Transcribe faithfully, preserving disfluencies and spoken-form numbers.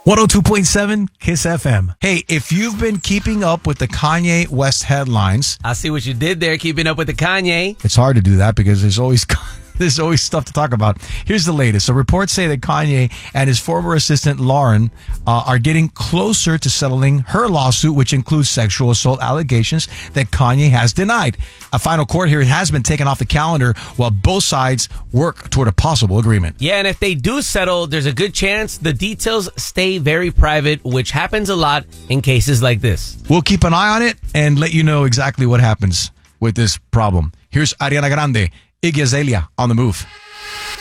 one oh two point seven Kiss F M. Hey, if you've been keeping up with the Kanye West headlines, I see what you did there, keeping up with the Kanye. it's hard to do that because there's always there's always stuff to talk about. Here's the latest. So reports say that Kanye and his former assistant Lauren uh, are getting closer to settling her lawsuit, which includes sexual assault allegations that Kanye has denied. A final court hearing has been taken off the calendar while both sides work toward a possible agreement. Yeah, and if they do settle, there's a good chance the details stay very private, which happens a lot in cases like this. We'll keep an eye on it and let you know exactly what happens with this problem. Here's Ariana Grande, Iggy Azalea on the move.